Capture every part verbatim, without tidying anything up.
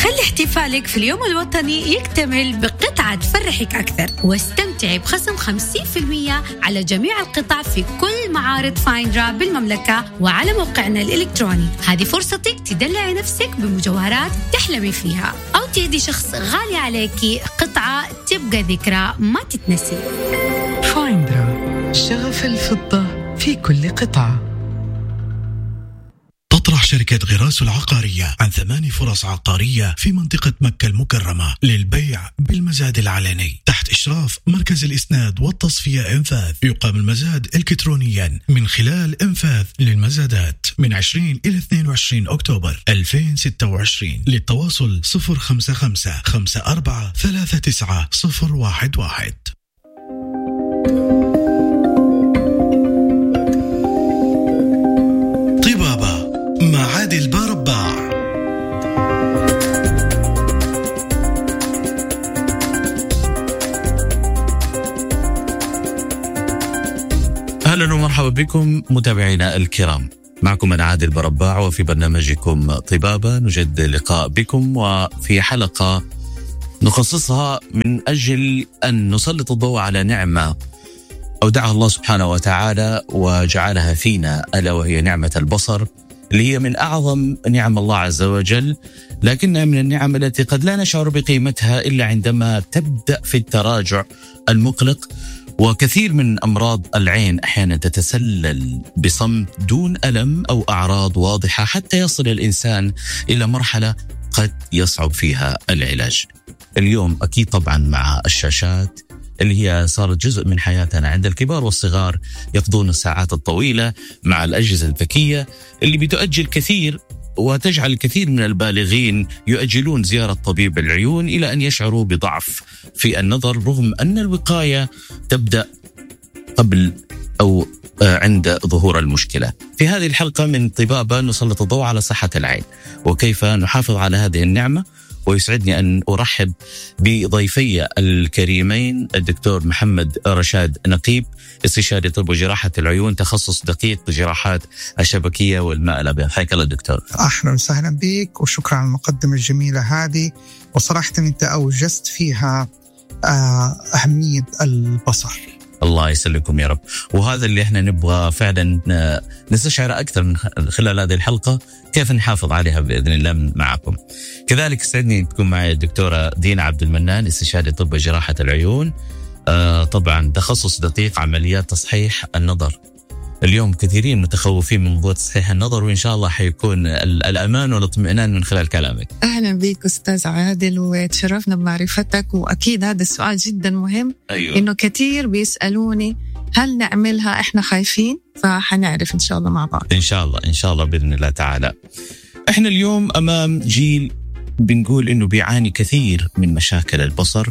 خلي احتفالك في اليوم الوطني يكتمل بقطعة تفرحك أكثر، واستمتعي بخصم خمسين بالمئة على جميع القطع في كل معارض فايندرا بالمملكة وعلى موقعنا الإلكتروني. هذه فرصتك تدلعي نفسك بمجوهرات تحلمي فيها، أو تهدي شخص غالي عليكي قطعة تبقى ذكرى ما تتنسي. فايندرا، شغف الفضة في كل قطعة. تطرح شركة غراس العقارية عن ثماني فرص عقارية في منطقة مكة المكرمة للبيع بالمزاد العلني تحت إشراف مركز الإسناد والتصفية إنفاذ. يقام المزاد إلكترونيا من خلال إنفاذ للمزادات من عشرين إلى اثنين وعشرين أكتوبر ألفين وستة وعشرين. للتواصل صفر خمسة خمسة خمسة أربعة ثلاثة تسعة صفر واحد واحد. طبابة مع عادل بارباع. أهلا ومرحبا بكم متابعينا الكرام، معكم أنا عادل بارباع وفي برنامجكم طبابة نجد لقاء بكم، وفي حلقة نخصصها من أجل أن نسلط الضوء على نعمة أودعها الله سبحانه وتعالى وجعلها فينا، ألا وهي نعمة البصر، اللي هي من أعظم نعم الله عز وجل، لكنها من النعم التي قد لا نشعر بقيمتها إلا عندما تبدأ في التراجع المقلق. وكثير من أمراض العين أحيانا تتسلل بصمت دون ألم أو أعراض واضحة حتى يصل الإنسان إلى مرحلة قد يصعب فيها العلاج. اليوم أكيد طبعا مع الشاشات اللي هي صارت جزء من حياتنا، عند الكبار والصغار يقضون الساعات الطويلة مع الأجهزة الذكية اللي بتؤجل كثير وتجعل الكثير من البالغين يؤجلون زيارة طبيب العيون إلى أن يشعروا بضعف في النظر، رغم أن الوقاية تبدأ قبل أو عند ظهور المشكلة. في هذه الحلقة من طبابة نسلط الضوء على صحة العين وكيف نحافظ على هذه النعمة، ويسعدني أن أرحب بضيفي الكريمين الدكتور محمد رشاد نقيب، استشاري طب وجراحة العيون، تخصص دقيق جراحات الشبكية والماء الأبيض. حياك الله دكتور. أهلا وسهلا بك وشكرا على المقدمة الجميلة هذه، وصراحة أنت أوجزت فيها أهمية البصر. الله يسلمكم يا رب، وهذا اللي احنا نبغى فعلا نستشعر أكثر من خلال هذه الحلقة، كيف نحافظ عليها بإذن الله معكم. كذلك سعدني تكون معي الدكتورة دينا عبد المنان، استشاري طب وجراحة العيون، آه طبعا تخصص دقيق عمليات تصحيح النظر. اليوم كثيرين متخوفين من موضوع تصحيح النظر، وإن شاء الله حيكون الأمان والاطمئنان من خلال كلامك. أهلا بك أستاذ عادل وتشرفنا بمعرفتك، وأكيد هذا السؤال جدا مهم. أيوة. إنه كثير بيسألوني هل نعملها، إحنا خايفين، فحنعرف إن شاء الله مع بعض. إن شاء الله إن شاء الله بإذن الله تعالى. إحنا اليوم أمام جيل بنقول إنه بيعاني كثير من مشاكل البصر،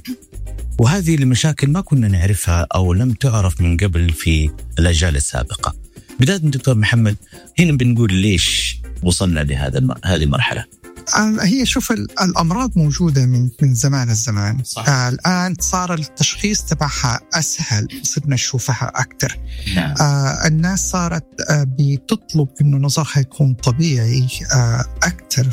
وهذه المشاكل ما كنا نعرفها أو لم تعرف من قبل في الأجيال السابقة. بداية من دكتور محمد، هنا بنقول ليش وصلنا لهذا الم... هذه المرحلة؟ هي شوف الأمراض موجودة من من زمان الزمان. آه الآن صار التشخيص تبعها أسهل، صرنا نشوفها أكتر. نعم. آه الناس صارت آه بتطلب إنه نظرها يكون طبيعي آه أكتر،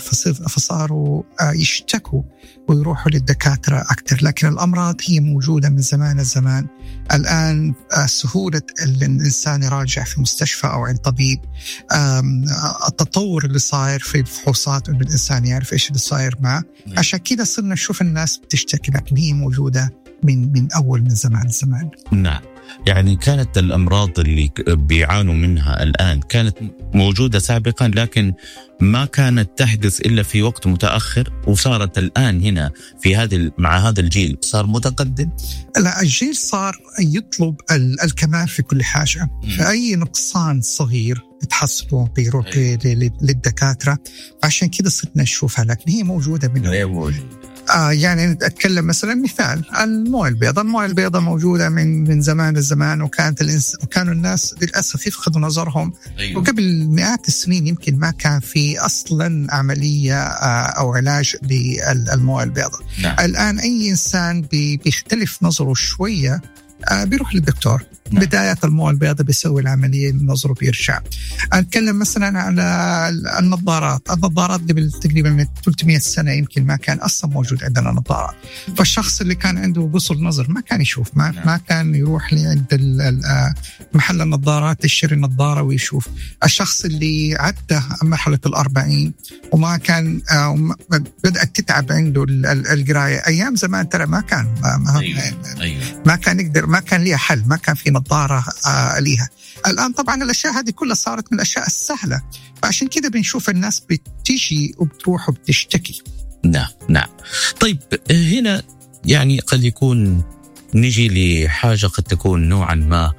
فصاروا آه يشتكوا ويروحوا للدكاترة أكتر. لكن الأمراض هي موجودة من زمان الزمان. الآن آه سهولة الإنسان يراجع في مستشفى أو عند طبيب، آه التطور اللي صاير في الفحوصات إنه الإنسان يعرف إيش اللي صاير معه. عشان كده صرنا نشوف الناس بتشتكي، لكن هي موجودة من من أول من زمان زمان. نعم، يعني كانت الأمراض اللي بيعانوا منها الآن كانت موجودة سابقا، لكن ما كانت تحدث إلا في وقت متأخر، وصارت الآن هنا في هذا مع هذا الجيل صار متقدم. لا، الجيل صار يطلب الكمال في كل حاجة. فأي نقصان صغير تحصلوا بيروح للدكاترة، عشان كده صرنا نشوفها، لكن هي موجودة من آه يعني أتكلم مثلا مثال الموية البيضاء. الموية البيضاء موجودة من من زمان الزمان، وكانت الإنس... وكانوا الناس للأسف يفقدوا نظرهم. أيوة. وقبل مئات السنين يمكن ما كان في أصلا عملية آه أو علاج للموية البيضاء. نعم. الآن أي إنسان بي... بيختلف نظره شوية آه بيروح للدكتور. نعم. بدايات المويه البيضاء بيسوي العمليه النظر وبيرجع. أتكلم مثلا على النظارات، النظارات قبل تقريبا من ثلاثمئة سنه يمكن ما كان اصلا موجود عندنا نظارات، فالشخص اللي كان عنده قصر نظر ما كان يشوف، ما, نعم. ما كان يروح لعند محل النظارات يشتري نظاره ويشوف. الشخص اللي عدى مرحله الأربعين وما كان بدأت تتعب عنده القرايه ايام زمان، ترى ما كان ما, ما, أيوة. أيوة. ما كان يقدر، ما كان ليها حل، ما كان في نظاره آه ليها. الان طبعا الاشياء هذه كلها صارت من الاشياء السهله، فعشان كده بنشوف الناس بتيجي وبتروح وبتشتكي. نعم نعم. طيب هنا يعني قد يكون نجي لحاجه قد تكون نوعا ما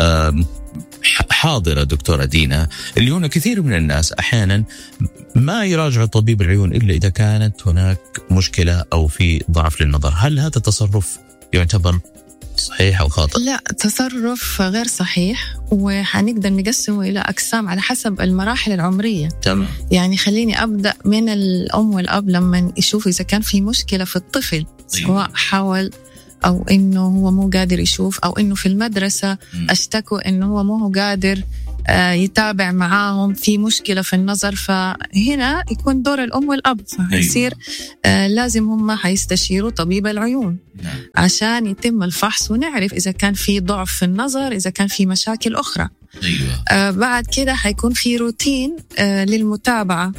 حاضرة دكتورة دينا، اللي هنا كثير من الناس أحيانا ما يراجع طبيب العيون إلا إذا كانت هناك مشكلة أو في ضعف للنظر. هل هذا التصرف يعتبر صحيح أو خاطئ؟ لا، تصرف غير صحيح، وحنقدر نقسمه إلى أقسام على حسب المراحل العمرية. تمام. يعني خليني أبدأ من الأم والأب لما يشوف إذا كان في مشكلة في الطفل، سواء حاول أو إنه هو مو قادر يشوف، أو إنه في المدرسة اشتكوا إنه هو مو قادر يتابع معاهم، في مشكلة في النظر. فهنا يكون دور الأم والأب، فيصير لازم هم حيستشيروا طبيب العيون عشان يتم الفحص ونعرف إذا كان في ضعف في النظر، إذا كان في مشاكل أخرى. أيوة. آه بعد كده حيكون في روتين آه للمتابعة.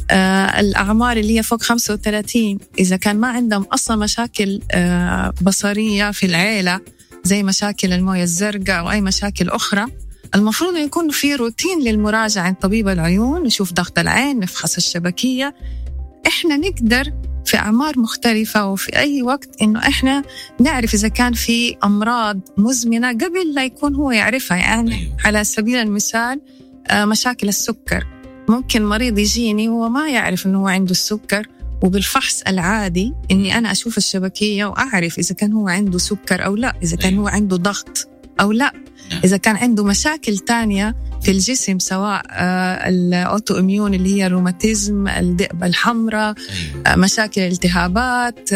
آه الأعمار اللي هي فوق خمسة وثلاثين إذا كان ما عندهم أصلا مشاكل آه بصرية في العيلة زي مشاكل الموية الزرقاء أو أي مشاكل أخرى، المفروض يكون في روتين للمراجعة عند طبيب العيون، نشوف ضغط العين، نفحص الشبكية. إحنا نقدر في أعمار مختلفة وفي أي وقت إنه إحنا نعرف إذا كان في أمراض مزمنة قبل لا يكون هو يعرفها. يعني على سبيل المثال مشاكل السكر، ممكن مريض يجيني هو ما يعرف إنه هو عنده السكر، وبالفحص العادي إني أنا أشوف الشبكية وأعرف إذا كان هو عنده سكر أو لا، إذا كان هو عنده ضغط أو لا، إذا كان عنده مشاكل تانية في الجسم، سواء الأوتو إميون اللي هي الروماتيزم، الذئبة الحمراء، مشاكل الالتهابات،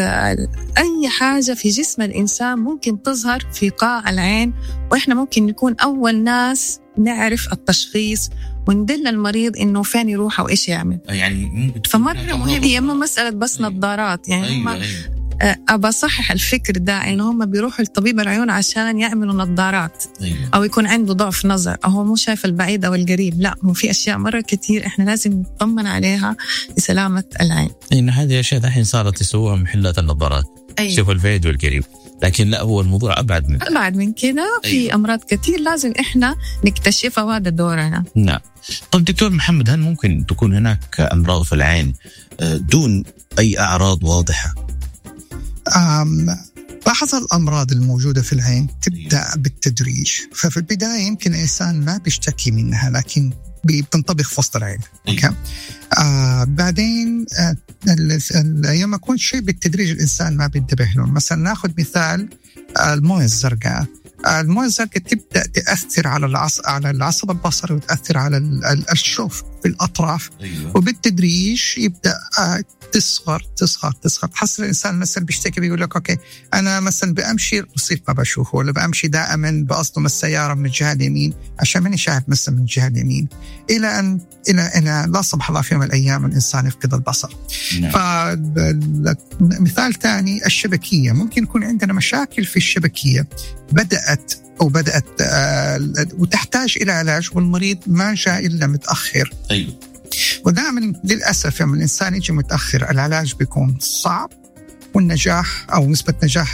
أي حاجة في جسم الإنسان ممكن تظهر في قاع العين، وإحنا ممكن نكون أول ناس نعرف التشخيص وندل المريض إنه فين يروح أو إيش يعمل. يعني فمرة مهم، هي مو مسألة بس نظارات. يعني أيوة أيوة. أبى صحح الفكر ده إنه هم بيروحوا لطبيب العيون عشان يعملوا نظارات. أيوة. أو يكون عنده ضعف نظر أو هو مو شايف البعيد أو القريب، لا، هو في أشياء مرة كتير إحنا لازم نطمن عليها لسلامة العين. إن هذه أشياء الحين صارت يسووها محلات النظارات. أيوة. شوفوا البعيد والقريب، لكن لا، هو الموضوع أبعد من أبعد من كده. في أيوة. أمراض كتير لازم إحنا نكتشفها، وهذا دورنا. نعم. طب دكتور محمد، هل ممكن تكون هناك أمراض في العين دون أي أعراض واضحة؟ بعض الأمراض الموجودة في العين تبدأ بالتدريج، ففي البداية يمكن الإنسان ما بيشتكي منها لكن بتنطبخ في وسط العين. أوكي. آه بعدين آه لما يكون شيء بالتدريج الإنسان ما بينتبه له. مثلا ناخذ مثال آه الموية الزرقاء. آه الموية الزرقاء تبدأ تأثر على العصب على العصب البصري وتأثر على الشوف في الأطراف. أيوة. وبالتدريج يبدأ آه تصغر تصغر تصغر تحصل الإنسان مثلا بيشتكي بيقول لك أوكي أنا مثلا بأمشي رصيف ما بشوفه، ولا بأمشي دائما بأصدم السيارة من الجهة اليمين عشان ماني شايف مثلا من الجهة اليمين، إلى أن إلى إلى لا سمح الله في يوم من الأيام الإنسان يفقد البصر. نعم. فمثال ثاني الشبكية، ممكن يكون عندنا مشاكل في الشبكية بدأت أو بدأت آه وتحتاج إلى علاج والمريض ما جاء إلا متأخر. أيوة. ودائما للأسف لما الإنسان يجي متأخر العلاج بيكون صعب، والنجاح أو نسبة نجاح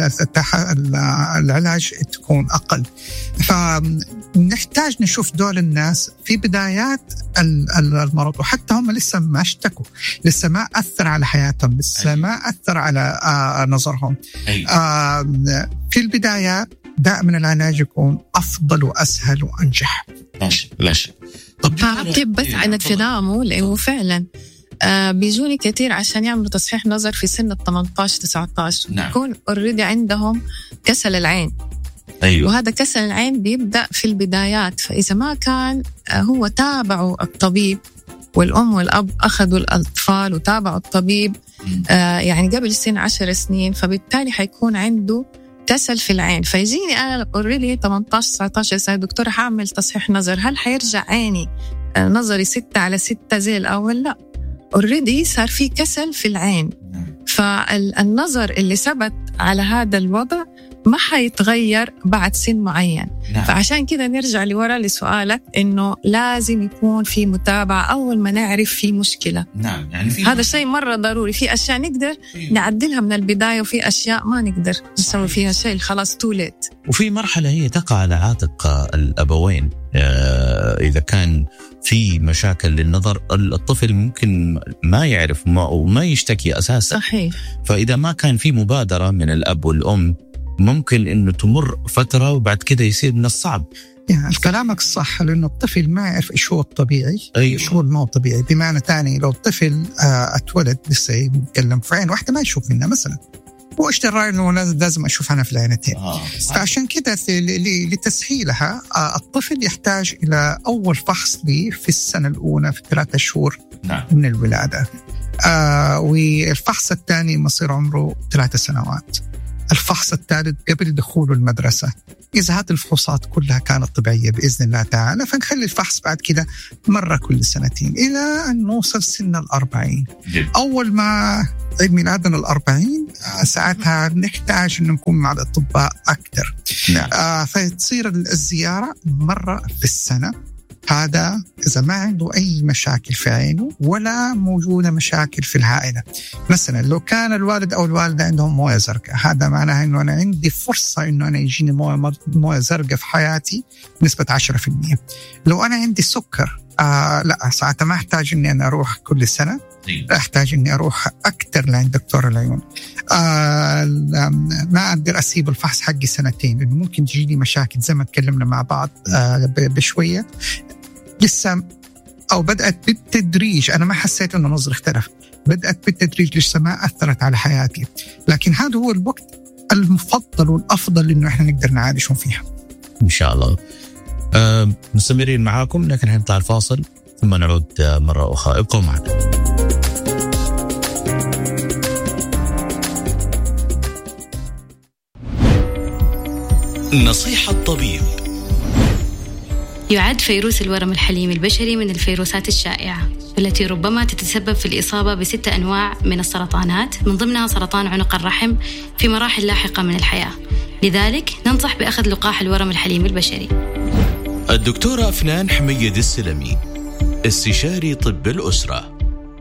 العلاج تكون أقل. فنحتاج نشوف دول الناس في بدايات المرض، وحتى هم لسه ما اشتكوا، لسه ما أثر على حياتهم، لسه ما أثر على نظرهم. في البدايات دائما العلاج يكون أفضل وأسهل وأنجح. ماشي ماشي. طب تعقب بس عن كلامه، لأنه فعلا آه بيجوني كتير عشان يعملوا تصحيح نظر في سن ثمانية عشر تسعة عشر. نعم. يكون أوريدي عندهم كسل العين. أيوة. وهذا كسل العين بيبدأ في البدايات، فإذا ما كان آه هو تابعوا الطبيب والأم والأب أخذوا الأطفال وتابعوا الطبيب آه يعني قبل سن عشر سنين، فبالتالي حيكون عنده كسل في العين، فيجيني أنا أوريدي ثمانية عشر تسعة عشر سنة دكتورة حاعمل تصحيح نظر، هل حيرجع عيني نظري ستة على ستة زي الأول؟ لا، أوريدي صار في كسل في العين. فالنظر اللي ثبت على هذا الوضع ما حيتغير بعد سن معين. نعم. فعشان كده نرجع لورا لسؤالك إنه لازم يكون في متابعة أول ما نعرف في مشكلة. نعم. يعني في هذا شيء مرة ضروري. في أشياء نقدر فيه. نعدلها من البداية، وفي أشياء ما نقدر نسوي فيها شيء، خلاص توليت. وفي مرحلة هي تقع على عاتق الأبوين. إذا كان في مشاكل للنظر الطفل ممكن ما يعرف وما يشتكي أساسا. صحيح. فإذا ما كان في مبادرة من الأب والأم ممكن إنه تمر فترة وبعد كده يصير من الصعب. يعني كلامك صح، لأنه الطفل ما يعرف إيش هو الطبيعي. أيوة. إيش هو المو طبيعي. بمعنى تاني لو الطفل آه اتولد لسه يتكلم في عين واحدة ما يشوف منها مثلا، هو اشترى إنه لازم أشوف أنا في العينتين. آه. فعشان كده لتسهيلها آه الطفل يحتاج إلى أول فحص لي في السنة الأولى في ثلاثة شهور. نعم. من الولادة. آه والفحص الثاني مصير عمره ثلاثة سنوات. الفحص الثالث قبل دخوله المدرسة. إذا هذه الفحوصات كلها كانت طبيعية بإذن الله تعالى، فنخلي الفحص بعد كده مرة كل سنتين إلى أن نوصل سن الأربعين. أول ما عيد ميلادنا الأربعين ساعتها نحتاج أن نكون مع الأطباء أكثر. نعم. آه فتصير الزيارة مرة في السنة. هذا إذا ما عنده أي مشاكل في عينه ولا موجودة مشاكل في العائلة. مثلا لو كان الوالد أو الوالدة عندهم موية زرقاء، هذا معناه أنه أنا عندي فرصة أنه أنا يجيني موية موية زرقاء في حياتي نسبة عشرة في المية. لو أنا عندي سكر آه لا، ساعتها ما أحتاج أني أنا أروح كل سنة، أحتاج أني أروح أكتر لعند دكتور العيون. آه ما أقدر أسيب الفحص حقي سنتين، لأنه ممكن تجيني مشاكل زي ما تكلمنا مع بعض آه بشوية لسه، أو بدأت بالتدريج. أنا ما حسيت أنه نظري اختلف، بدأت بالتدريج لسه ما أثرت على حياتي، لكن هذا هو الوقت المفضل والأفضل إنه إحنا نقدر نعالجهم فيها إن شاء الله. أه مستمرين معاكم، لكن هنطلع الفاصل ثم نعود مرة أخرى. ابقوا معنا. نصيحة الطبيب. يعد فيروس الورم الحليمي البشري من الفيروسات الشائعة التي ربما تتسبب في الإصابة بستة أنواع من السرطانات، من ضمنها سرطان عنق الرحم في مراحل لاحقة من الحياة. لذلك ننصح بأخذ لقاح الورم الحليمي البشري. الدكتورة أفنان حميد السلمي، استشاري طب الأسرة.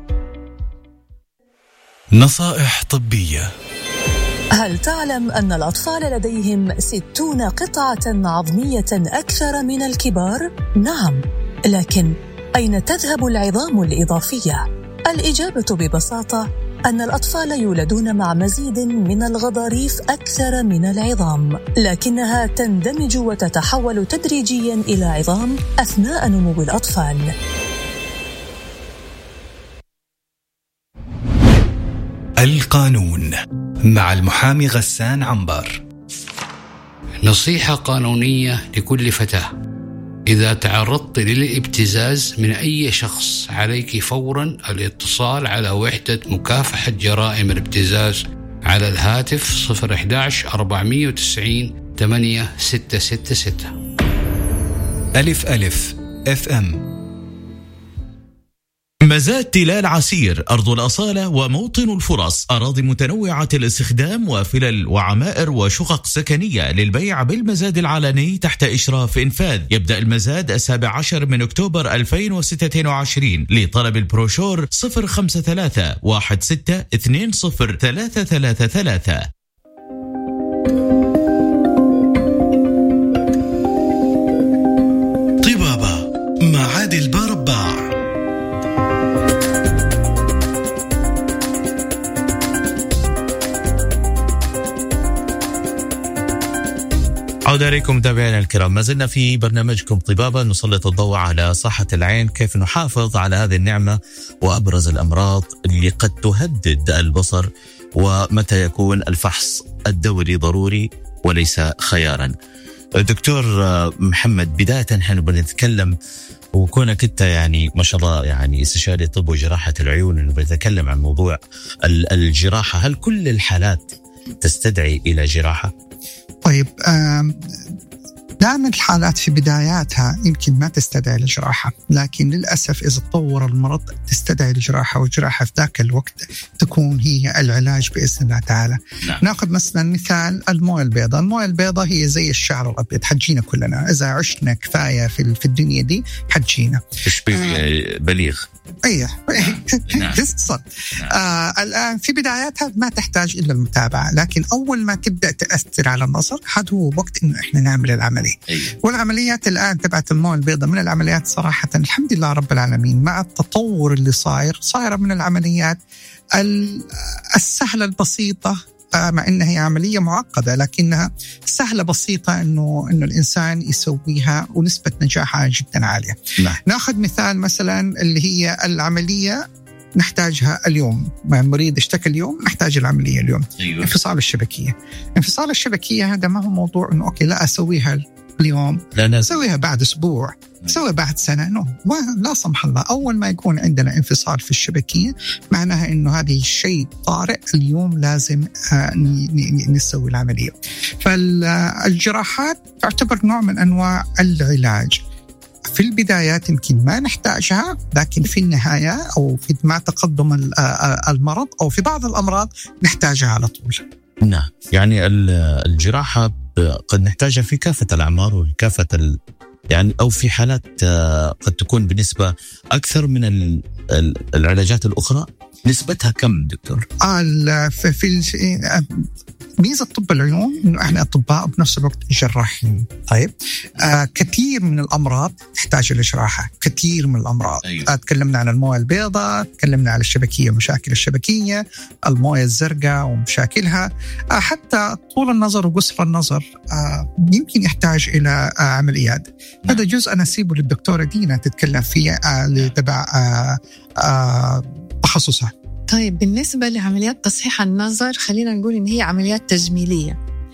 نصائح طبية. هل تعلم أن الأطفال لديهم ستون قطعة عظمية أكثر من الكبار؟ نعم، لكن أين تذهب العظام الإضافية؟ الإجابة ببساطة أن الأطفال يولدون مع مزيد من الغضاريف أكثر من العظام، لكنها تندمج وتتحول تدريجياً إلى عظام أثناء نمو الأطفال. القانون مع المحامي غسان عنبر. نصيحة قانونية لكل فتاة: إذا تعرضت للابتزاز من أي شخص عليك فوراً الاتصال على وحدة مكافحة جرائم الابتزاز على الهاتف صفر واحد واحد أربعمية وتسعين ثمانية ستة ستة ستة. ألف ألف اف ام. مزاد تلال عسير، أرض الأصالة وموطن الفرص، أراضي متنوعة الاستخدام وفلل وعمائر وشقق سكنية للبيع بالمزاد العلني تحت إشراف إنفاذ. يبدأ المزاد السابع عشر من أكتوبر ألفين وستة وعشرين. لطلب البروشور صفر خمسة ثلاثة واحد ستة اثنين صفر ثلاثة ثلاثة ثلاثة. طبابة مع عادل برباع. عودة عليكم متابعينا الكرام، ما زلنا في برنامجكم طبابة نسلط الضوء على صحة العين، كيف نحافظ على هذه النعمة وأبرز الأمراض اللي قد تهدد البصر، ومتى يكون الفحص الدوري ضروري وليس خيارا. دكتور محمد، بداية نحن بنتكلم وكونك انت يعني ما شاء الله يعني استشاري طب وجراحة العيون، انه بنتكلم عن موضوع الجراحة، هل كل الحالات تستدعي إلى جراحة؟ طيب دائما الحالات في بداياتها يمكن ما تستدعي الجراحة، لكن للأسف إذا تطور المرض تستدعي الجراحة، والجراحة في ذاك الوقت تكون هي العلاج بإذن الله تعالى. نعم. نأخذ مثلا مثال الموية البيضاء. الموية البيضاء هي زي الشعر الأبيض، حجينا كلنا إذا عشنا كفاية في في الدنيا دي حجينا. تشبيه آه بليغ. أيه نعم. صد. نعم. آه الآن في بداياتها ما تحتاج إلا المتابعة، لكن أول ما تبدأ تأثر على النظر هذا هو وقت إنه إحنا نعمل العملية. أيه. والعمليات الآن تبعت الموية البيضاء من العمليات صراحة الحمد لله رب العالمين مع التطور اللي صاير صايرة من العمليات السهلة البسيطة، مع إنها هي عملية معقدة لكنها سهلة بسيطة إنه إنه الإنسان يسويها ونسبة نجاحها جدا عالية. نعم. نأخذ مثال مثلا اللي هي العملية نحتاجها اليوم، مع المريض اشتكى اليوم نحتاج العملية اليوم. أيوة. انفصال الشبكية. انفصال الشبكية هذا ما هو موضوع إنه أوكي لا أسويها اليوم، لا أسويها بعد أسبوع، سوي بعد سنة. نو لا سمح الله، أول ما يكون عندنا انفصال في الشبكية معناها إنه هذه الشيء طارئ اليوم لازم آه نسوي العملية. فالجراحات تعتبر نوع من أنواع العلاج. في البدايات يمكن ما نحتاجها، لكن في النهاية أو في مع تقدم المرض أو في بعض الأمراض نحتاجها على طول. نعم، يعني الجراحة قد نحتاجها في كافة الأعمار وكافة ال... يعني أو في حالات قد تكون بنسبة أكثر من العلاجات الأخرى. نسبتها كم دكتور؟ آه في, في ميزة طب العيون إنه إحنا أطباء بنفس الوقت جراحين. طيب آه كثير من الأمراض تحتاج الجراحة، كثير من الأمراض. أيوة. آه تكلمنا عن الموية البيضاء، تكلمنا عن الشبكية، مشاكل الشبكية، الموية الزرقاء ومشاكلها، آه حتى طول النظر وقصر النظر آه يمكن يحتاج إلى آه عمليات. نعم. هذا جزء أنا أسيبه للدكتورة دينا تتكلم فيه آه لتبع آه آه تخصصها. طيب بالنسبة لعمليات تصحيح النظر خلينا نقول إن هي عمليات تجميلية،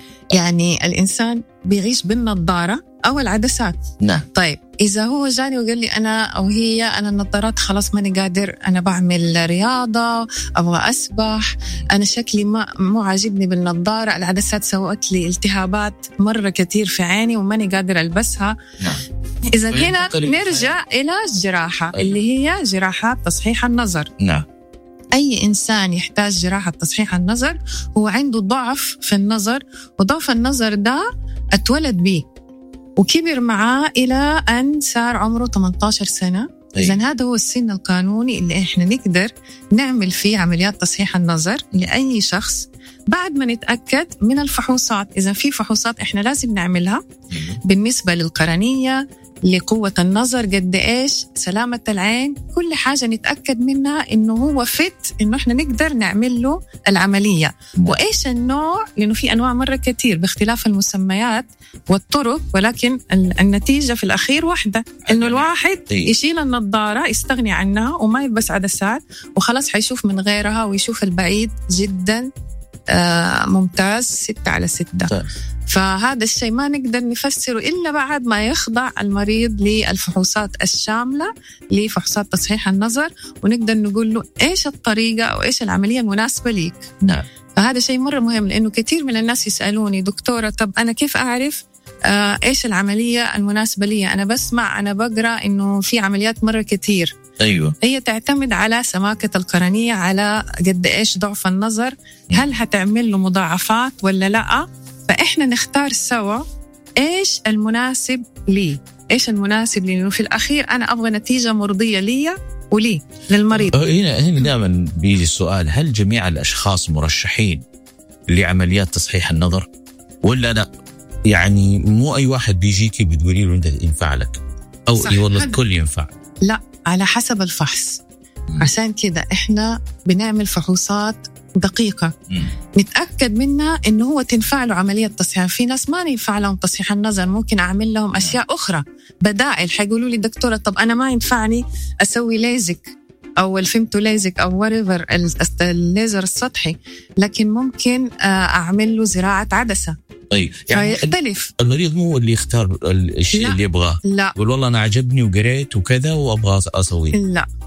يعني الإنسان بيعيش بالنظارة أو العدسات. نعم. طيب إذا هو جاني وقال لي أنا أو هي أنا النظارات خلاص ماني قادر، أنا بعمل رياضة، أبغى أسبح، أنا شكلي ما مو عاجبني بالنظارة، العدسات سوت لي التهابات مرة كتير في عيني وماني قادر ألبسها. نعم. إذا هنا نرجع إلى الجراحة اللي هي جراحات تصحيح النظر. نعم. أي إنسان يحتاج جراحة تصحيح النظر هو عنده ضعف في النظر، وضعف النظر ده اتولد به وكبر معاه إلى أن صار عمره ثمانية عشر سنة. إذن هذا هو السن القانوني اللي إحنا نقدر نعمل فيه عمليات تصحيح النظر لأي شخص بعد ما نتأكد من الفحوصات. إذا في فحوصات إحنا لازم نعملها بالنسبة للقرنية، لقوة النظر، قد إيش سلامة العين، كل حاجة نتأكد منها إنه هو فت إنه إحنا نقدر نعمل له العملية. وإيش النوع، لأنه في أنواع مرة كتير باختلاف المسميات والطرق، ولكن النتيجة في الأخير واحدة، إنه الواحد يشيل النظارة يستغني عنها وما يلبس عدسات وخلاص حيشوف من غيرها ويشوف البعيد جدا آه ممتاز ستة على ستة. فهذا الشيء ما نقدر نفسره إلا بعد ما يخضع المريض للفحوصات الشاملة لفحوصات تصحيح النظر، ونقدر نقول له إيش الطريقة أو إيش العملية المناسبة ليك. نعم. فهذا شيء مرة مهم، لأنه كثير من الناس يسألوني دكتورة طب أنا كيف أعرف آه إيش العملية المناسبة لي؟ أنا بسمع أنا بقرأ إنه في عمليات مرة كثير. أيوة. هي تعتمد على سماكة القرنية، على قد إيش ضعف النظر، هل هتعمل له مضاعفات ولا لأ. فإحنا نختار سوا إيش المناسب لي، إيش المناسب لي، لأنه في الأخير أنا أبغى نتيجة مرضية لي ولي للمريض. هنا هنا دائما بيجي السؤال، هل جميع الأشخاص مرشحين لعمليات تصحيح النظر ولا لا؟ يعني مو أي واحد بيجيكي بتقولي له أنت ينفع لك أو والله الكل ينفع. لا، على حسب الفحص. م. عشان كده إحنا بنعمل فحوصات دقيقة م. نتأكد منها إنه هو تنفع له عملية تصحيح. في ناس ما ينفع لهم تصحيح النظر، ممكن أعمل لهم أشياء أخرى بدائل. حيقولوا لي دكتورة طب أنا ما ينفعني أسوي ليزك أو الفيمتو ليزك أو whatever الليزر السطحي، لكن ممكن أعمل له زراعة عدسة. طيب يعني فيختلف. المريض مو اللي يختار الشيء اللي يبغاه. لا، يقول والله أنا عجبني وقريت وكذا وأبغى أسويه. لا،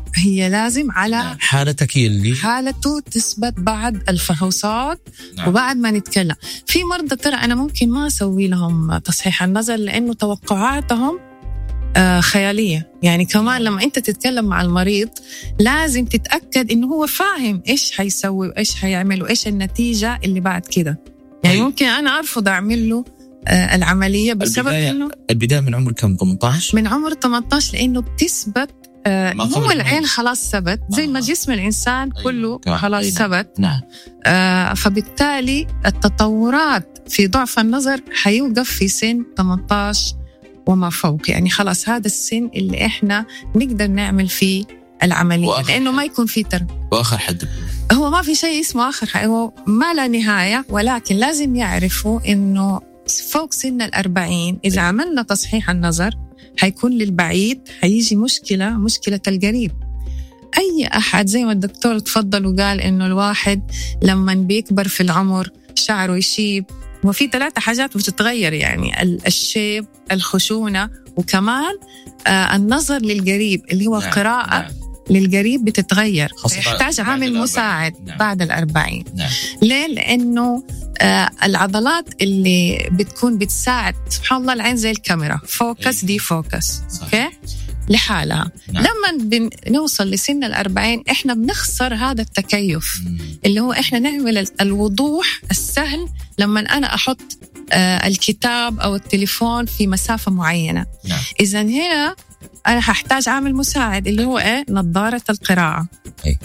هي لازم على حالتك هي اللي حالته تثبت بعد الفحوصات. نعم. وبعد ما نتكلم في مرضى ترى أنا ممكن ما أسوي لهم تصحيح النظر لأنه توقعاتهم آه خيالية. يعني كمان لما أنت تتكلم مع المريض لازم تتأكد إنه هو فاهم إيش حيسوي وإيش حيعمل وإيش النتيجة اللي بعد كده. يعني طيب. ممكن أنا أرفض أعمل له آه العملية بسبب إنه البداية من عمر كم؟ ثمانية عشر من عمر ثمانية عشر لأنه بتثبت آه هو العين خلاص ثبت زي ما جسم الإنسان أيوه. كله خلاص ثبت. نعم. آه فبالتالي التطورات في ضعف النظر حيوقف في سن ثمانية عشر وما فوق. يعني خلاص هذا السن اللي إحنا نقدر نعمل فيه العملية لأنه ما يكون فيه تر. وآخر حد هو ما في شيء اسمه آخر حد، هو ما لا نهاية، ولكن لازم يعرفوا إنه فوق سن الأربعين إذا عملنا تصحيح النظر حيكون للبعيد حيجي مشكلة مشكلة القريب. أي أحد زي ما الدكتور تفضل وقال إنه الواحد لما بيكبر في العمر شعره يشيب، وفي ثلاثة حاجات بتتغير يعني الشيب، الخشونة، وكمان آه النظر للقريب اللي هو نعم. قراءة نعم. للقريب بتتغير، يحتاج عامل مساعد نعم. بعد الأربعين. نعم. ليه؟ لأنه آه العضلات اللي بتكون بتساعد سبحان الله العين زي الكاميرا فوكس دي فوكس أوكي لحالها. نعم. لما بنوصل لسن الأربعين إحنا بنخسر هذا التكيف مم. اللي هو إحنا نعمل الوضوح السهل لما أنا أحط آه الكتاب أو التليفون في مسافة معينة. نعم. إذن هنا أنا هحتاج عامل مساعد اللي هو إيه؟ نظارة القراءة. أي.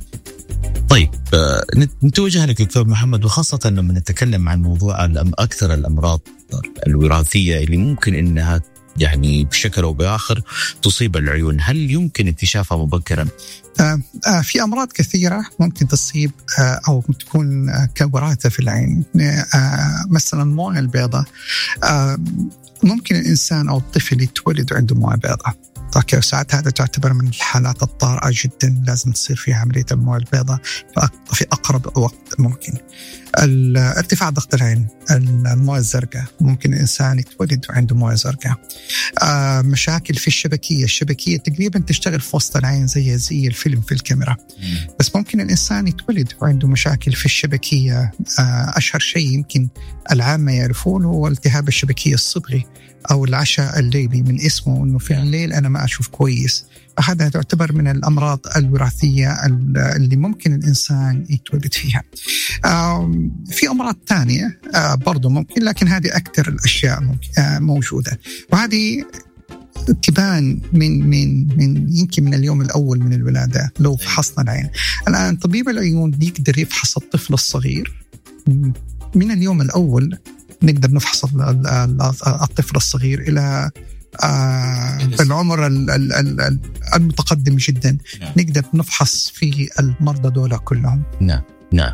طيب نتوجه لك دكتور محمد، وخاصة لما نتكلم عن موضوع أكثر الأمراض الوراثية اللي ممكن إنها يعني بشكل أو بآخر تصيب العيون، هل يمكن اكتشافها مبكرا؟ آه آه في أمراض كثيرة ممكن تصيب آه أو تكون آه كوراثة في العين. آه مثلا موية البيضاء، آه ممكن الإنسان أو الطفل يتولد عنده موية بيضاء، أوكي، وساعات هذا تعتبر من الحالات الطارئة جدا لازم تصير فيها عملية الموية البيضاء في أقرب وقت ممكن. ارتفاع ضغط العين، الموية الزرقاء، ممكن الإنسان يتولد عنده موية زرقاء. آه مشاكل في الشبكية، الشبكية تقريبا تشتغل في وسط العين زي زي الفيلم في الكاميرا، بس ممكن الإنسان يتولد وعنده مشاكل في الشبكية. آه أشهر شيء يمكن العامة يعرفون هو التهاب الشبكية الصبغي أو العشاء الليلي، من اسمه أنه في الليل أنا ما أشوف كويس. هذا تعتبر من الأمراض الوراثية اللي ممكن الإنسان يتولد فيها. في أمراض تانية برضو ممكن، لكن هذه أكثر الأشياء موجودة، وهذه تبان من من من يمكن من اليوم الأول من الولادة لو فحصنا العين. الآن طبيب العيون يقدر يفحص الطفل الصغير من اليوم الأول، نقدر نفحص الطفل الصغير إلى آه العمر المتقدم جدا. نعم. نقدر نفحص في المرضى دول كلهم. نعم نعم.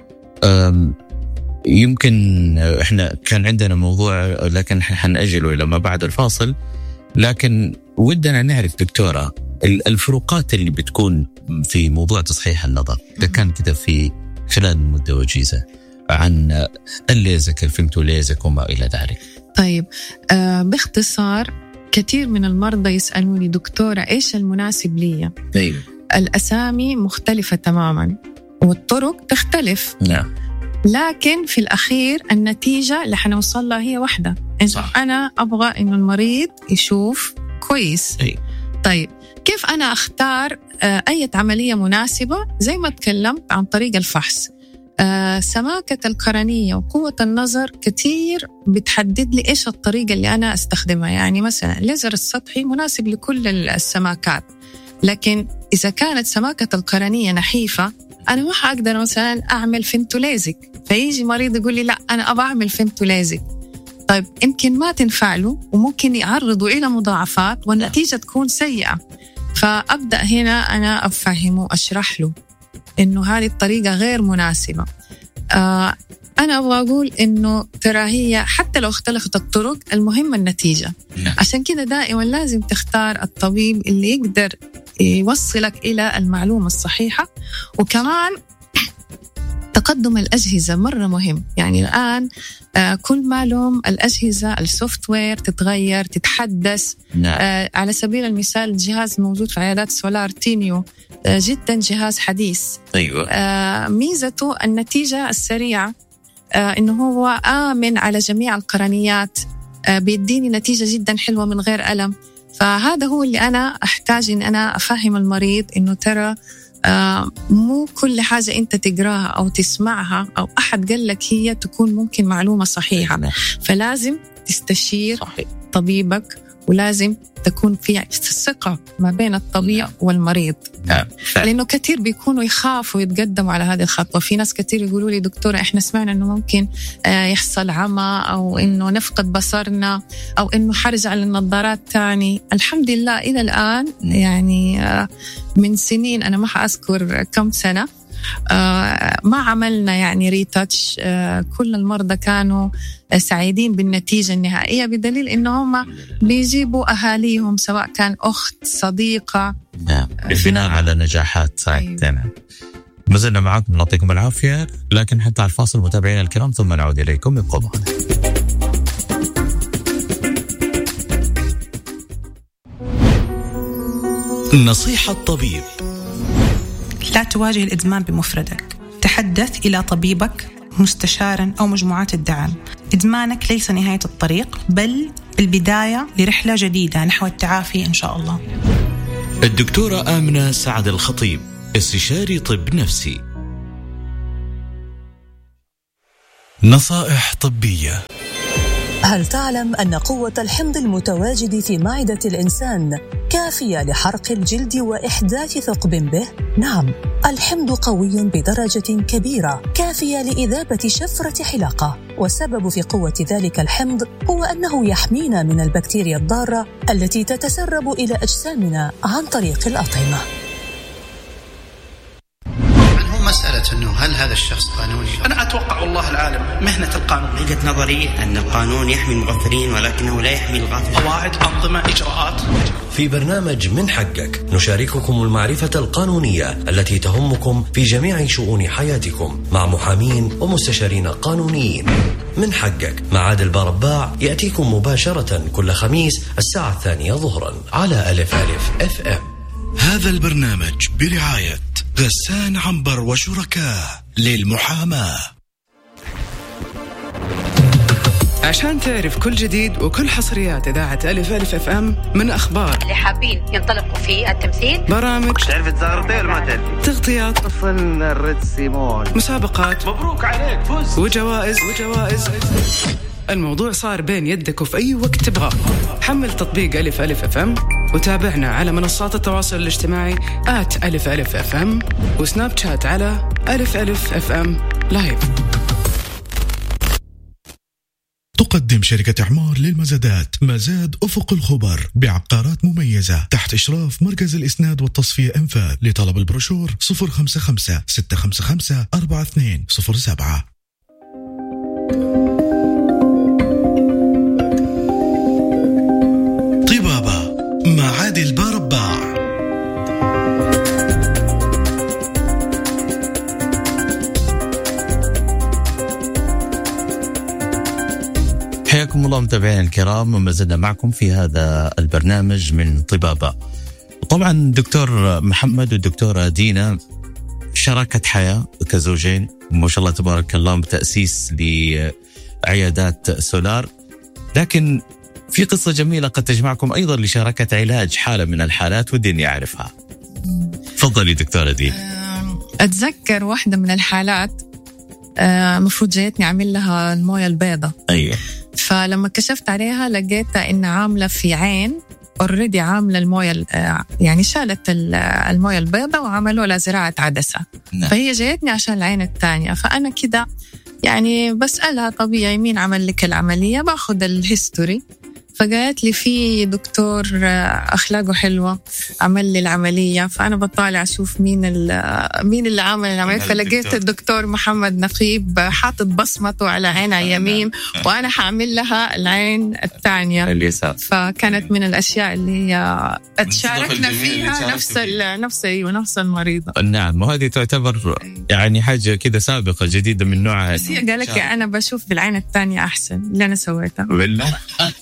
يمكن احنا كان عندنا موضوع لكن حنأجله إلى ما بعد الفاصل، لكن ودنا نعرف دكتورة الفروقات اللي بتكون في موضوع تصحيح النظر. ده كان كده في خلال مدة وجيزة عن الليزك، الفيمتوليزك وما إلى ذلك. طيب آه باختصار، كثير من المرضى يسألوني دكتورة إيش المناسب لي؟ أيوة. الأسامي مختلفة تماما والطرق تختلف. نعم. لكن في الأخير النتيجة اللي حنوصل لها هي واحدة، إنه أنا أبغى إنه المريض يشوف كويس. أيوة. طيب كيف أنا أختار آه أي عملية مناسبة؟ زي ما تكلمت عن طريق الفحص. آه سماكة القرنية وقوة النظر كتير بتحدد لي إيش الطريقة اللي أنا أستخدمها. يعني مثلا الليزر السطحي مناسب لكل السماكات، لكن إذا كانت سماكة القرنية نحيفة أنا ما حقدر مثلا أعمل فيمتوليزك، فيجي مريض يقول لي لا أنا أبغى أعمل فيمتوليزك. طيب يمكن ما تنفع له وممكن يعرضوا إلى مضاعفات والنتيجة تكون سيئة. فأبدأ هنا أنا أفهمه، أشرح له إنه هذه الطريقة غير مناسبة. آه أنا أبغى أقول إنه ترى هي حتى لو اختلفت الطرق المهم النتيجة. نعم. عشان كده دائما لازم تختار الطبيب اللي يقدر يوصلك إلى المعلومة الصحيحة، وكمان تقدم الأجهزة مرة مهم. يعني الآن كل ما لهم الأجهزة السوفت وير تتغير تتحدث. نعم. على سبيل المثال الجهاز الموجود في عيادات سولار تينيو جدا جهاز حديث. أيوة. ميزته النتيجة السريعة، إنه هو آمن على جميع القرنيات، بيديني نتيجة جدا حلوة من غير ألم. فهذا هو اللي أنا أحتاج إن أنا أفهم المريض إنه ترى آه مو كل حاجة أنت تقراها أو تسمعها أو أحد قال لك هي تكون ممكن معلومة صحيحة. فلازم تستشير صحيح. طبيبك، ولازم تكون في الثقة ما بين الطبيب والمريض. نعم. لأنه كتير بيكونوا يخافوا يتقدموا على هذه الخطوة. في ناس كتير يقولوا لي دكتورة إحنا سمعنا إنه ممكن يحصل عمى أو إنه نفقد بصرنا أو إنه حرجع للنظارات تاني. الحمد لله إلى الآن يعني من سنين، أنا ما حأذكر كم سنة، آه ما عملنا يعني ريتاتش. آه كل المرضى كانوا سعيدين بالنتيجة النهائية، بدليل إنه هم بيجيبوا أهاليهم سواء كان أخت صديقة. نعم. بناء على نجاحات ساعدتنا. أيوة. ما زلنا معكم، نعطيكم العافية، لكن حتى على الفاصل متابعينا الكرام ثم نعود إليكم. ابقوا معنا. نصيحة الطبيب: لا تواجه الإدمان بمفردك، تحدث إلى طبيبك، مستشارا أو مجموعات الدعم. إدمانك ليس نهاية الطريق، بل البداية لرحلة جديدة نحو التعافي إن شاء الله. الدكتورة آمنة سعد الخطيب، استشاري طب نفسي. نصائح طبية. هل تعلم أن قوة الحمض المتواجد في معدة الإنسان كافية لحرق الجلد وإحداث ثقب به؟ نعم، الحمض قوي بدرجة كبيرة، كافية لإذابة شفرة حلاقة. والسبب في قوة ذلك الحمض هو أنه يحمينا من البكتيريا الضارة التي تتسرب إلى أجسامنا عن طريق الأطعمة. مسألة أنه هل هذا الشخص قانوني؟ أنا أتوقع والله العالم مهنة القانون. وجهة نظري أن القانون يحمي المغفلين ولكنه لا يحمي الغافلين. قواعد، أنظمة، إجراءات. في برنامج من حقك نشارككم المعرفة القانونية التي تهمكم في جميع شؤون حياتكم مع محامين ومستشارين قانونيين. من حقك مع عادل برباع يأتيكم مباشرة كل خميس الساعة الثانية ظهرا على ألف ألف اف ام. هذا البرنامج برعاية غسان عنبر وشركاء للمحاماة. عشان تعرف كل جديد وكل حصريات إذاعة ألف ألف اف ام من أخبار اللي حابين ينطلقوا في التمثيل، برامج تعرف تزغرطي ولا ما تعرف، تغطيات، وصلنا الريد سيمون، مسابقات، مبروك عليك فوز، وجوائز وجوائز الموضوع صار بين يدك وفي أي وقت تبغاه. حمل تطبيق ألف ألف اف ام وتابعنا على منصات التواصل الاجتماعي آت ألف ألف اف ام وسناب شات على ألف ألف اف ام لايف. تقدم شركة إعمار للمزادات مزاد أفق الخبر بعقارات مميزة تحت إشراف مركز الإسناد والتصفية إنفاذ. لطلب البروشور صفر خمسة خمسة ستة خمسة خمسة أربعة اثنين صفر سبعة. طبابة مع عادل برباع. حياكم الله متابعين الكرام، وما زلنا معكم في هذا البرنامج من طبابة. طبعا دكتور محمد والدكتورة دينا شراكة حياة كزوجين ما شاء الله تبارك الله، بتأسيس لعيادات سولار، لكن في قصة جميلة قد تجمعكم أيضا لشراكة علاج حالة من الحالات ودي أعرفها. تفضلي دكتورة دي. أتذكر واحدة من الحالات مفروض جايتني أعمل لها الموية البيضة. أيوة. فلما كشفت عليها لقيتها إن عاملة في عين أوريدي عاملة الموية، يعني شالت الموية البيضة وعملوا لها زراعة عدسة. نعم. فهي جايتني عشان العين الثانية، فأنا كده يعني بسألها طبيعي مين عمل لك العملية، باخد الهيستوري، فقالت لي في دكتور أخلاقه حلوة عمل لي العملية، فأنا بطالع أشوف مين مين اللي عمل العملية، فلقيت الدكتور محمد نقيب حاطط بصمته على عينها يمين، وأنا حعمل لها العين الثانية اليسار. فكانت من الأشياء اللي هي تشاركنا فيها نفس نفس أيوة نفس المريضة. نعم، وهذه تعتبر يعني حاجة كده سابقة جديدة من نوعها. بس هي قالت لي أنا بشوف بالعين الثانية أحسن اللي أنا سويتها. بالله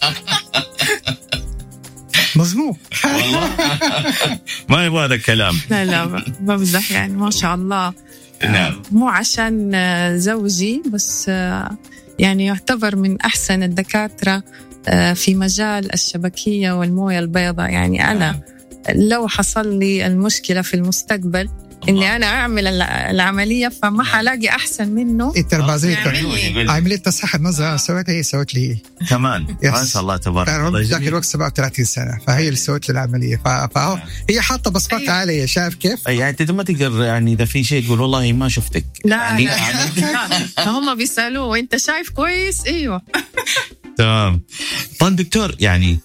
مظلوم والله ما يبغى هذا الكلام. لا لا بمزح يعني ما شاء الله. نعم. مو عشان زوجي بس، يعني يعتبر من أحسن الدكاترة في مجال الشبكية والموية البيضاء. يعني أنا لو حصل لي المشكلة في المستقبل إني أنا أعمل العملية فما حلاقي أحسن منه. التربازية عملية تصحيح النظر سويتها هي، سوت لي كمان ما شاء الله تبارك الله. ذاك الوقت سبعة وثلاثين سنة، فهي اللي سوت لي العملية، فهو هي حاطة بصمتها علي. شايف كيف؟ يعني أنت ما تقدر يعني إذا في شيء تقول والله ما شفتك. لا يعني لا هم بيسألوه وأنت شايف كويس. أيوة تمام. طيب دكتور، يعني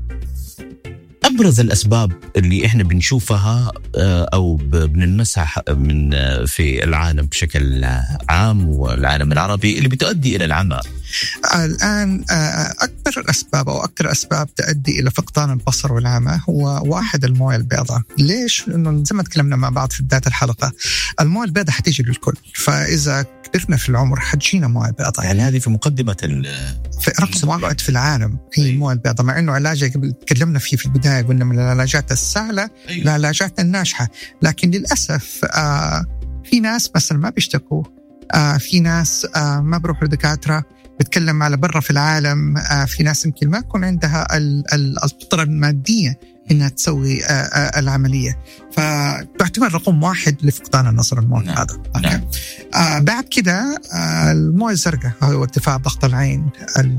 أبرز الأسباب اللي إحنا بنشوفها أو بنلمسها من في العالم بشكل عام والعالم العربي اللي بتؤدي إلى العمى الآن، أكثر الأسباب أو أكثر أسباب تؤدي إلى فقدان البصر والعمى هو واحد الموية البيضاء. ليش؟ لأنه زي ما تكلمنا مع بعض في بداية الحلقة، الموية البيضاء حتيجي للكل، فإذا كبرنا في العمر حتجينا موية بيضاء. يعني هذه في مقدمة في رقم واحد في العالم هي الموية البيضاء، مع إنه علاجها قبل تكلمنا فيه في البداية قلنا من العلاجات السهلة للعلاجات الناجحة، لكن للأسف آه في ناس مثلا ما بيشتكوا، آه في ناس آه ما بروحوا لدكاترة، بتكلم على برا في العالم. آه في ناس يمكن ما يكون عندها القدرة المادية إنها تسوي آه آه العملية، فتعتبر رقم واحد لفقدان النظر الموية هذا. نعم. آه بعد كده آه الموية الزرقاء هو ارتفاع ضغط العين،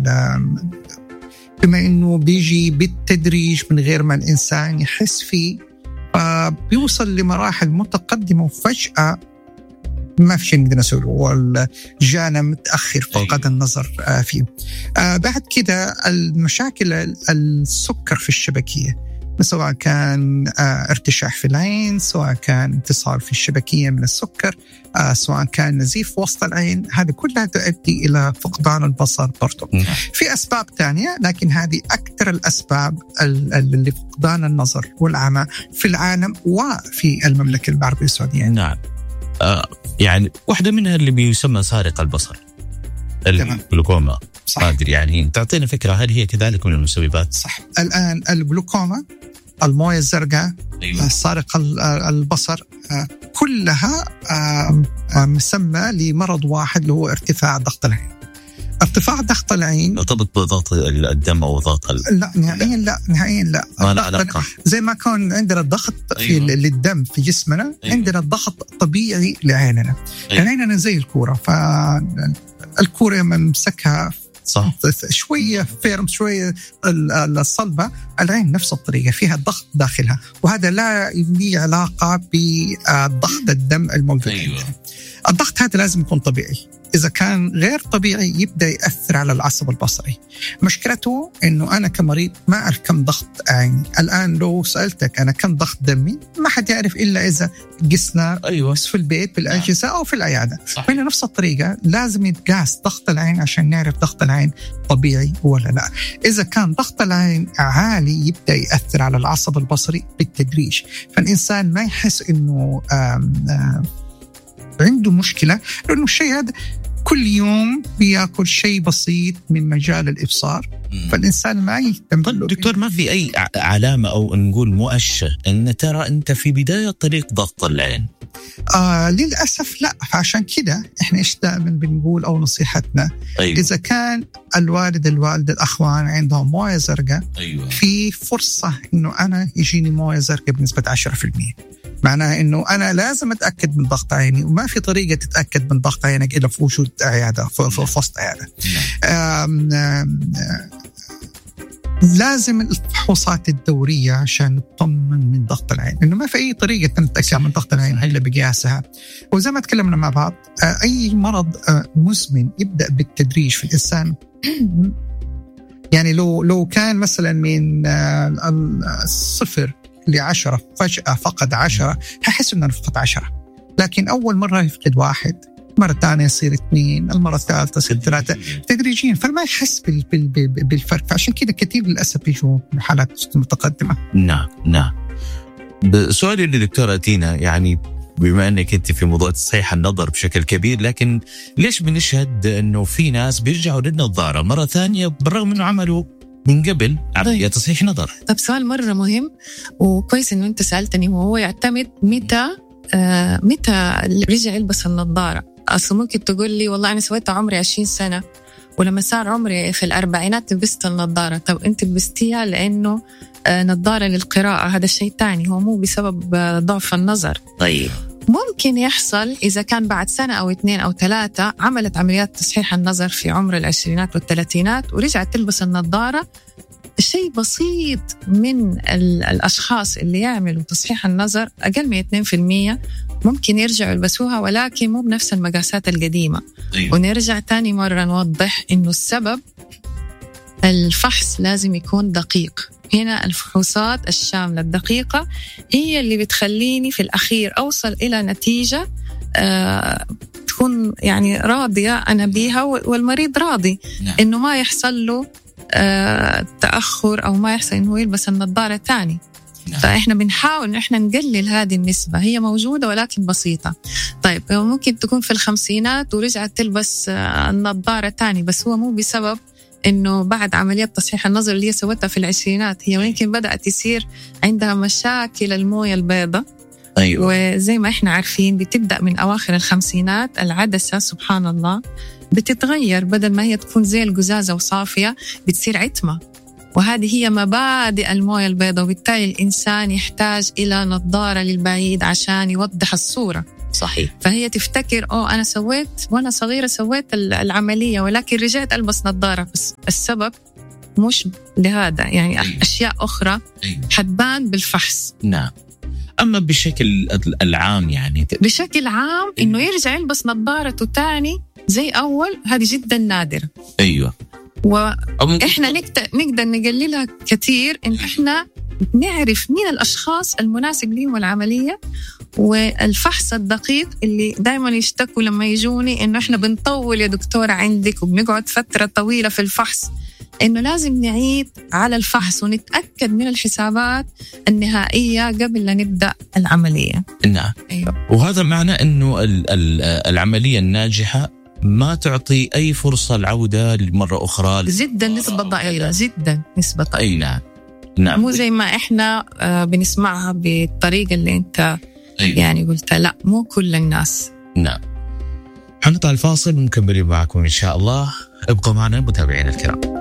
بما إنه بيجي بالتدريج من غير ما الإنسان يحس فيه، فبيوصل لمراحل متقدمة وفجأة ما في شيء نقدر نسويه، والجانا متأخر فقد النظر فيه. بعد كده المشاكل السكر في الشبكية، سواء كان ارتشاح في العين، سواء كان انتصال في الشبكية من السكر، سواء كان نزيف وسط العين، هذه كلها تؤدي إلى فقدان البصر برضو. في أسباب تانية، لكن هذه أكثر الأسباب اللي فقدان النظر والعمى في العالم وفي المملكة العربية السعودية. نعم. آه يعني واحدة منها اللي بيسمى سارق البصر، الجلوكوما. قادر يعني تعطينا فكرة هل هي كذلك من المسببات؟ صح. الآن الجلوكوما، الموية الزرقاء، أيوة. سارق البصر، كلها مسمى لمرض واحد اللي هو ارتفاع ضغط العين. ارتفاع ضغط العين مرتبط بضغط الدم أو ضغط ال... لا نهائيا لا نهائيا لا, لا زي ما كان عندنا الضغط أيوة. في للدم في جسمنا، أيوة. عندنا الضغط طبيعي لعيننا. أيوة. عيننا زي الكورة، فالكورة لما نمسكها صح. شوية فيرم شوية الصلبة، العين نفس الطريقة فيها ضغط داخلها، وهذا لا له علاقة بضغط الدم الموجود. أيوة. الضغط هذا لازم يكون طبيعي، إذا كان غير طبيعي يبدأ يأثر على العصب البصري. مشكلته إنه أنا كمريض ما أعرف كم ضغط عيني. الآن لو سألتك أنا كم ضغط دمي ما حد يعرف إلا إذا قسنا أيوة. في البيت بالأجهزة أو في العيادة. من نفس الطريقة لازم يتقاس ضغط العين عشان نعرف ضغط العين طبيعي ولا لا. إذا كان ضغط العين عالي يبدأ يأثر على العصب البصري بالتدريج، فالإنسان ما يحس إنه آم آم عنده مشكلة، لأنه الشيء هذا كل يوم بيأكل شيء بسيط من مجال الإبصار، فالإنسان ما يهتم. طيب دكتور، ما في أي علامة أو نقول مؤشر أن ترى أنت في بداية طريق ضغط العين؟ آه للأسف لا. عشان كده إحنا إيش دائما بنقول أو نصيحتنا، أيوة. إذا كان الوالد الوالد الأخوان عندهم موية زرقاء، أيوة. في فرصة إنه أنا يجيني موية زرقاء بنسبة عشرة في المية. معناها إنه أنا لازم أتأكد من ضغط عيني، وما في طريقة تتأكد من ضغط عينك إلا في وجود عيادة في وسط عيادة. آم آم لازم الفحوصات الدورية عشان نطمن من ضغط العين، إنه ما في أي طريقة نتأكد من ضغط العين إلا بقياسها. وزي ما تكلمنا مع بعض، أي مرض مزمن يبدأ بالتدريج في الإنسان يعني لو لو كان مثلا من الصفر لعشرة فجأة فقد عشرة، هحس إنه فقد عشرة. لكن أول مرة يفقد واحد، مرة ثانية يصير اثنين، المرة الثالثة يصير ثلاثة تدريجيا، فما يحس بالفرق. فعشان كده كثير للأسف بيجوا بحالات متقدمة. نعم نعم. سؤالي للدكتورة تينا، يعني بما أنك أنت في موضوع تصحيح النظر بشكل كبير، لكن ليش بنشهد أنه في ناس بيرجعوا للنظارة مرة ثانية بالرغم أنه عملوا من قبل عملية تصحيح نظر؟ طب سؤال مرة مهم وكويس أنه أنت سألتني، وهو يعتمد متى آه متى رجع يلبس النظارة. أصلا ممكن تقول لي والله أنا سويتها عمري عشرين سنة، ولما صار عمري في الأربعينات لبست النظارة. طب أنت لبستيها لأنه آه نظارة للقراءة، هذا شيء تاني، هو مو بسبب آه ضعف النظر. طيب ممكن يحصل إذا كان بعد سنة أو اثنين أو ثلاثة عملت عمليات تصحيح النظر في عمر العشرينات والثلاثينات ورجعت تلبس النظارة. شيء بسيط من الأشخاص اللي يعملوا تصحيح النظر أقل من اثنين بالمئة ممكن يرجعوا يلبسوها، ولكن مو بنفس المقاسات القديمة. أيوة. ونرجع تاني مرة نوضح إنه السبب الفحص لازم يكون دقيق. هنا الفحوصات الشاملة الدقيقة هي اللي بتخليني في الأخير أوصل إلى نتيجة آه تكون يعني راضية أنا بيها والمريض راضي. نعم. إنه ما يحصل له آه تأخر أو ما يحصل إنه يلبس النظارة تاني. نعم. فإحنا بنحاول إن إحنا نقلل هذه النسبة، هي موجودة ولكن بسيطة. طيب ممكن تكون في الخمسينات ورجعت تلبس آه النظارة تاني، بس هو مو بسبب إنه بعد عمليات تصحيح النظر اللي هي سوتها في العشرينات، هي يمكن بدأت يصير عندها مشاكل الموية البيضاء. أيوة. وزي ما إحنا عارفين بتبدأ من أواخر الخمسينات العدسة سبحان الله بتتغير، بدل ما هي تكون زي القزازة وصافية بتصير عتمة، وهذه هي مبادئ الموية البيضاء، وبالتالي الإنسان يحتاج إلى نظارة للبعيد عشان يوضح الصورة. صحيح. فهي تفتكر أوه أنا سويت وأنا صغيرة سويت العملية ولكن رجعت ألبس نظارة، بس السبب مش لهذا، يعني أيوة. أشياء أخرى أيوة. حتبان بالفحص. نعم. أما بشكل العام يعني بشكل عام إنه يرجع يلبس نظارته تاني زي أول، هذه جدا نادرة. أيوة. وإحنا نقدر نقدر نقللها كثير إن إحنا نعرف مين الأشخاص المناسب لهم العملية، والفحص الدقيق اللي دائما يشتكوا لما يجوني إنه إحنا بنطول يا دكتورة عندك وبنقعد فترة طويلة في الفحص، إنه لازم نعيد على الفحص ونتأكد من الحسابات النهائية قبل لا نبدأ العملية. نعم. أيوة. وهذا معنى إنه العملية الناجحة ما تعطي أي فرصة العودة لمرة أخرى. جدا نسبة ضئيلة، جدا نسبة ضئيلة. أي نعم. نعم. مو زي ما إحنا بنسمعها بالطريقة اللي أنت أيوة. يعني قلت لا، مو كل الناس. نعم. حنطلع الفاصل ونكمل معكم إن شاء الله. ابقوا معنا متابعين الكرام.